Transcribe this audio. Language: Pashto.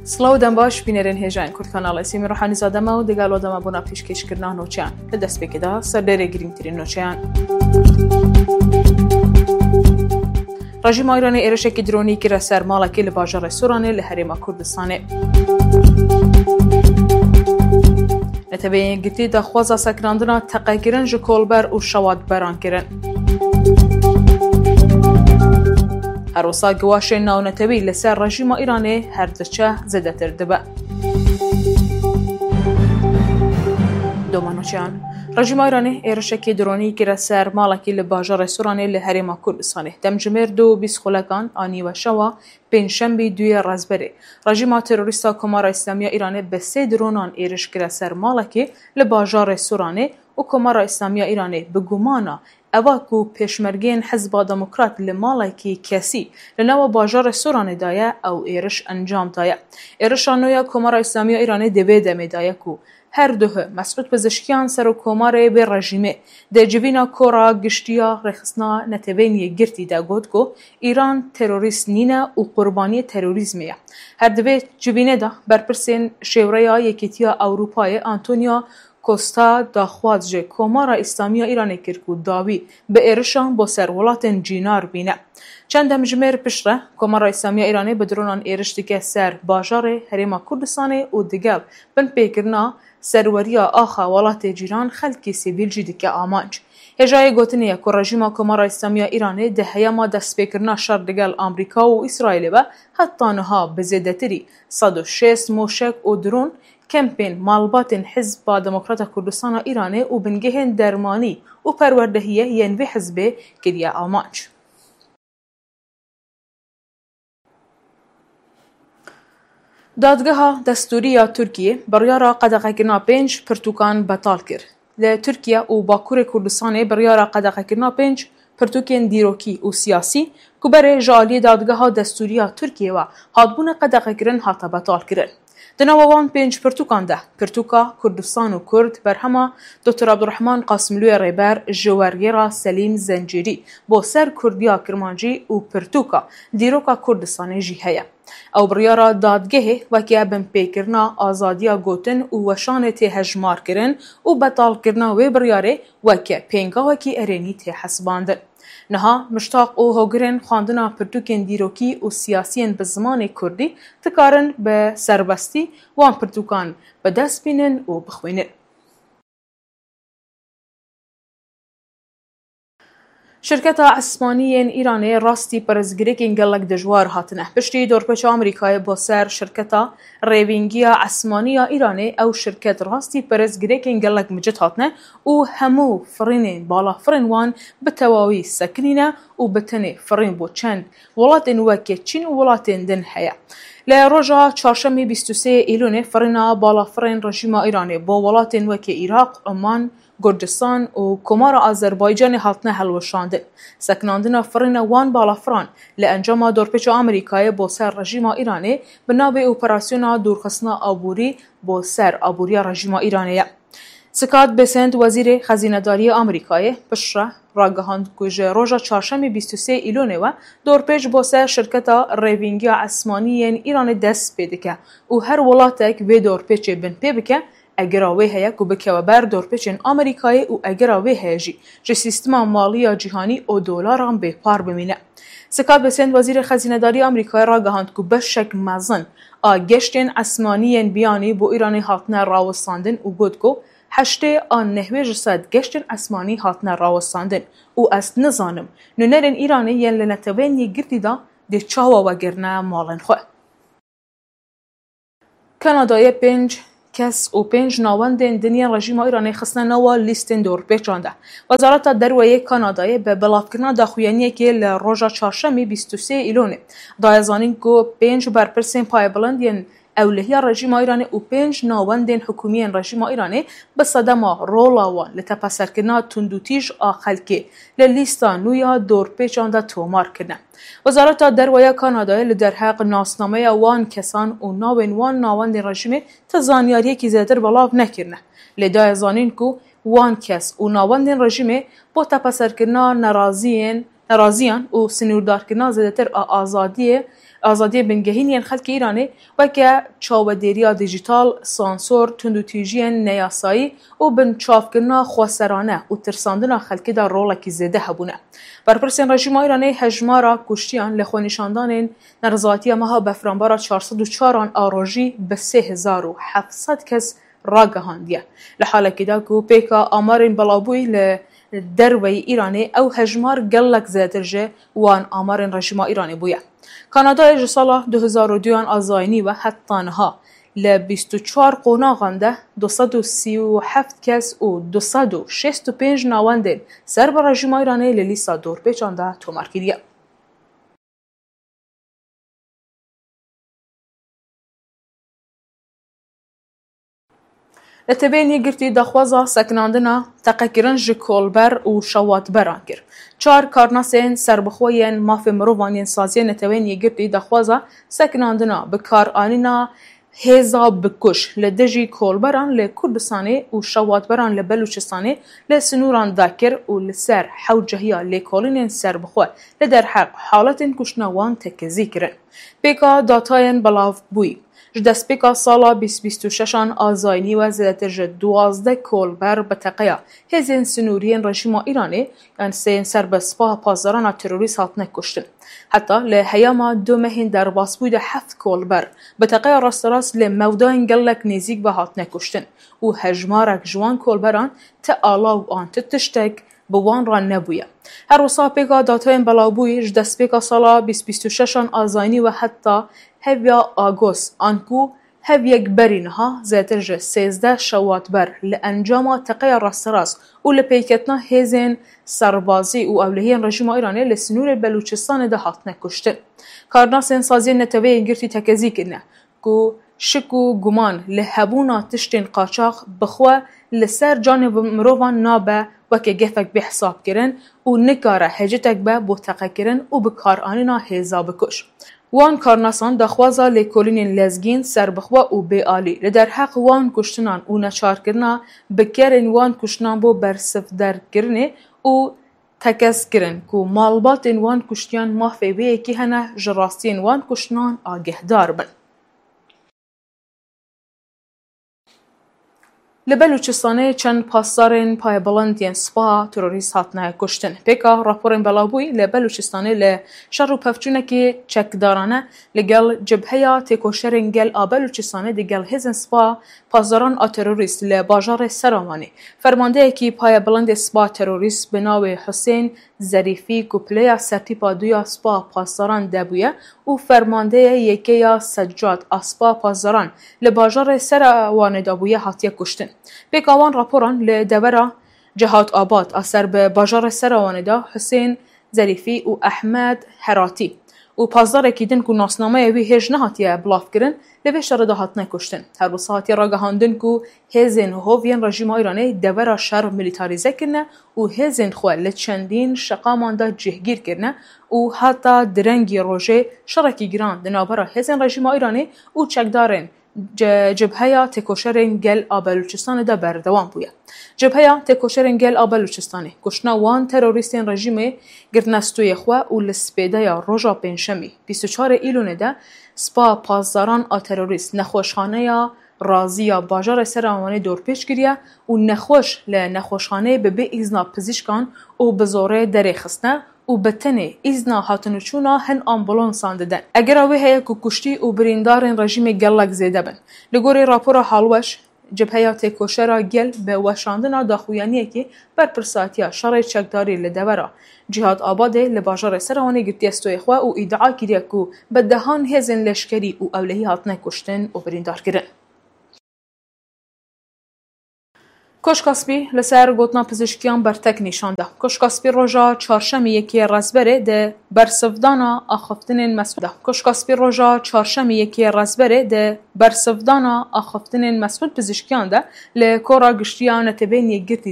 سلااو دەمباش بینەرێن هێژان کورد کاناڵی سیمی ڕۆحانی زادەمە و دەگەڵۆ دەمە بوونا پێشکەشکردنا نۆچیان لە دەستپێکیدا سەردەرێ گرنگترین نۆچیان. ڕژیما ئیرانی ئێرشێکی درۆنی کرە سەر ماڵێکی لە باژەڕی سوورانێ لە هەرێما کوردستانێ. نەتەوەیەن گرتی داخوازا سەکراندنا تەقەکردن ji کۆڵبەر û şewatberankirin. هەروەسا گەواشێن ناونەتەوەی لەسەر ڕژیما ئیرانێ هەردەچە زەدەتر دەبە. دۆمانۆچیان ڕژیما ئیرانێ ئێرشێکی درۆنی کرە سەر ماڵێکی لە باژەڕی سوورانێ لە هەرێما کوردستانێ. دەمجمێر 2 خولەکان ئانیوەشەوە پێنجشەمبی 2 ڕازبەرێ. ڕژیما تێرۆریستا کۆمارا ئیسلامیە ئیرانێ بە 3 درۆنان ئێرش کرە سەر ماڵێکی لە باژەڕی سوورانێ و کۆمارا ئیسلامیە ئیرانێ بگومانە ئەوە و پێشمەرگەیەن حیزبا دەموکرات لە ماڵێکی کەسی لەناوە باژەڕی سوورانێدایە ئەو ئێرش ئەنجامدایە. ئێرشا نوێیە کۆمارا ئیسلامیە ئیرانێ دەبێ دەمێدایەک و هەردووه مەسعود پزیشکیان سەر و کۆمارێ بێ ڕژیمێ دەجڤینە کۆڕا گشتیە ڕێخستنا نەتەوەین یەکگرتی داگوت و ئیران تێرۆریست نینە و قوربانی تێرۆریزمەیە. هەردەبێت جبینێدا بەرپرسێن شێورەیە یەکێتیە ئەوروپایە ئانتۆنیا کۆستا داخوازجێ کۆمارا ئیسلامیە ئیرانێ کرد و داوی بە ئێرشان بۆ سەر وڵاتên جینار بینە. چەند دەمژمێر پشتە کۆمارا ئیسلامیە ئیرانێ بە درۆنان ئێرش دکە سەر باژەڕێ هەرێما کوردستانێ و دگەڵ بن پێکردنا سەروەریە ئاخا وڵاتێ جیران خەلکی سیڤیل جی دکە ئامانج. هێژایە گوتنەیە کە ڕژیما کۆمارا ئیسلامیە ئیرانێ دەهەیەما دەستپێکردنا شەڕ دەگەڵ ئامریکا و ئیسرائیلێ بە هەتانەها بزێدەتری 106 مۆشک و درۆن کەمپێن ماڵباتên حیزبا دەموکراتە کوردستانە ئیرانێ و بنگەهێن دەرمانی و پەروەردەهیە یەن vê حیزبê kiriye ئامانج. دادگەها دەستووریە تورکیە بڕیارە قەدەغەکردنا 5 پرتوکان بەتاڵ کرد. لە تورکیا و باکوورێ کوردستانê بڕیارە قەدەغەکردنا 5 پرتوکên dîrokî û siyasî ku berê ji aliyê dadgeha destûriya Tirkiyê ve hatbûna qedeğekirin hate betalkirin. Di nava wan 5 pirtûkan de Pirtûka Kurdistan û Kurd berhema Dr. Abdurrahman Qasımlûyê Rêber ji wergêra Selîm Zencîrî bo ser Kurdiya Kirmancî û Pirtûka Dîroka Kurdistanê jî heye. Ew biryara dadgehê weke binpêkirina azadiya gotin û weşanê tê hejmarkirin û betalkirina wê biryarê weke pêngavekî erênî tê hesibandin. Niha miştaq û hogirên xwandina pirtûkên dîrokî û siyasiyên bi zimanê Kurdî dikarin bi serbestî wan pirtûkan bi dest bînin û bixwînin. Şirketa Esmaniyên Îranê rastî perezgirêkên gelek dijwar hatine. Piştî dorpêça Amerîkayê bo ser şirketa Rêvîngiya Esmaniya Îranê ew şirket rastî perezgirêkên gelek micit hatine û hemû firînên balafirên wan bi tewawî sekinîne û bi tenê firîn bo çend welatên weke Çîn û welatên din heye. Li roja çarşemê 23 Îlûnê firîna balafirên rejîma Îranê bo welatên weke Iraq, Oman, Gurcistan û Komara Azerbaycanê hatine helweşandin. Sekinandina firîna wan balafiran li encama dorpêça Amerîkayê bo ser rejîma Îranê bi navê operasyona dûrxistina aborî bo ser aboriya rejîma Îranê ye. Scott Bessent wezîrê xezînedariya Amerîkayê piştre ragihand ku ji roja çarşemê 23 Îlûnê we dorpêç bo ser şirketa Rêvîngiya Esmaniyên Îranê dest pê dike û her welatek vê dorpêçê bin pê bike egera wê heye ku bikeve ber dorpêçên Amerîkayê û egera wê heye jî ji sîstema maliya cîhanî û dolaran bêpar bimîne. Scott Bessent wezîrê xezînedariya Amerîkayê ragihand ku beşek mezin a geştên esmaniyên biyanî bo Îranê hatine rawestandin û got ku 8 a 90% geştên esmanî hatine rawestandin û ez nizanim nûnerên Îranê yên li netewên yekgirtî da dê çawa vegirne malên xwe. Kanadayê 5 kes û 5 navendên dinyên rejîma Îranê xistine nava lîstên dorpêçan de. Wezareta Derweyê Kanadayê bi belavkirina daxuyaniyekê li roja çarşemê 23 Îlûnê daye zanîn ku 5 berpirsên paybilind yên ewlehiya rejîma Îranê û 5 navendên hikûmiyên rejîma Îranê bi sedema rola wan li tepeserkirina tundûtîj a xelkê li lîsta nû ya dorpêçan de tomar kirine. Wezareta Derweya Kanadayê li derheq nasnameya wan kesan û navên wan navendên rejîmê ti zanyariyekî zêdetir belav nekirine. Lê daye zanîn ku wan kes û navendên rejîmê bo tepeserkirina neraziyan û sinûrdarkirina zêdetir a azadiyê آزادی بنگهینین خلک ایرانی وکه چاودێریya دیجیتال، سانسور، تندوتیژiyên neyasayî û bin çavkirina xweserane û tirsandina xelkê de rolekî zêde hebûne. Berpirsên rejîma Îranê hejmara kuştiyan li xwenîşandanên nerizatiya meha befranbara 404 a rojî bi 3700 kes ragihandiye. Li halekî de ku pêka amarên belavbûyî li derweyî Îranê ew hejmar gelek zêdetir ji wan amarên rejîma Îranê bûye. Kanadayê ji sala 2002 azayînî ve heta niha li 24 qonaxan de 237 kes û 265 navendên ser bi rejîma Îranê li lîsta dorpêçan de tomar kiriye. Li Tibêniyê girtî daxwaza sekinandina teqekirin ji kolber û şewatberan kir. 4 karnasên serbixwe mafê mirovan yên saziyên Netewêniyê girtî daxwaza sekinandina bi karanîna hêza bikuş li dijî kolberan li Kurdistanê û şewatberan li Belûçistanê li sinûran dakir û li ser hew cehiya lêkolînên serbixwe li derheq haletên kuştina wan tekezî kirin. Pêka datayên belavbûyî ji destpêka sala 2026 azayînî we zêdetir ji 12 kolber bi teqeya hêzên sinûriyên rejîma Îranê yan seyên ser bi sipaha pazarana terorîst hatine kuştin. Heta li heyama 2 mehên derbasbûyî de 7 kolber bi teqeya rasterast li mewdayên gelek nêzik ve hatine kuştin û hejmarek ji wan kolberan ti alav an ti tiştek bi wan re nebûye. Her wisa pêka datayên belavbûyî ji destpêka sala 2026 azayînî we heta hevya Agos an ku hevyekberî niha zêdetir ji 13 şewatber li encama teqeya rasterast û li pêketina hêzên serbazî û ewlehiyên rejîma Îranê li sinûrê Belûçistanê de hatine kuştin. Karnasên saziyên Neteweyê girtî tekezî kirine ku şik û guman li hebûna tiştên qaçax bixwe li ser canê mirovan nabe weke gefek bêhesabkirin û nikare hecitek be bo teqekirin û bi karanîna hêza bikuş. Wan karnasan daxwaza lêkolînên lezgîn, serbixwe û bêalî li derheq wan kuştinan û neçarkirina bikerên wan kuştinan bo bersivderkirinê û tekezkirin ku malbatên wan kuştiyan mafê wê yekî hene ji rastiyên wan kuştinan agêhdar bin. Li Belûçistanê çend pasdarên payebelend yên sipaha terorîst hatine kuştin. Pêka raporên belavbûyî li Belûçistanê li şer û pevçûnekê çekdarane li gel cibheya têkoşerên gel a Belûçistanê di gel hêzên sipaha pasdaran a terorîst li bajarê Serawanê. Fermandeyekî payebelendê sipaha terorîst bi navê Husên Zerîfî ku pileya sertîpa duya sipaha pasdaran debûye û fermandeya yekêya Seccad a sipaha pasdaran li bajarê Serawanê de bûye hatiye kuştin. Pêka wan raporan li devera Cehatabad a ser bi bajarê Serawanê de Husên Zerîfî û Ehmed Heratî û pazdarekî din ku nasnameya wî hêj nehatiye bilavkirin li vê şerê de hatine kuştin. Her wisa hatiye ragihandin ku hêzên hov yên rejîma Îranê devera şer milîtarîze kirine û hêzên xwe li çendîn şeqaman de cihgîr kirine û heta direngî rojê şerekî giran di navbera hêzên rejîma Îranê û çekdarên cibheya têkoşerên gel a Belûçistanê de berdewam bûye. Cibheya têkoşerên gel a Belûçistanê kuştina wan terorîstên rejîmê girtine stûyê xwe û li spêdeya roja pênşemî 24 îlûnê de spa pazdaran a terorîst nexweşxaneya Raziya bajarê Serawanê dorpêç kiriye û nexweş li nexweşxaneyê bi bê îzna pizîşkan û bi zorê derê xistine û bi tenê îzna hatinûçûna hin ambulansan didin. Egera wê heye ku kuştî û birîndarên rejîmê gelek zêde bin. Li gorî rapora halweş, cibheya têkoşera gel bi weşandina daxuyaniyekî berpirsatiya şerê çekdarî li devera Cihatabadê li bajarê Serawanê girtiye stûyê xwe û îdia kiriye ku bi dehan hêzên leşkerî û ewlehî hatine kuştin û birîndarkirin. Koşkasbî li ser gotina pizîşkiyan bertek nîşan da. Koşkasbî roja çarşemê yekê rezberê di bersivdana axiftinên Mesûd da. Koşkasbî roja çarşemê yekê rezberê di bersivdana axiftinên Mesûd pizîşkiyan de li kora giştiya Netewêniyê girtî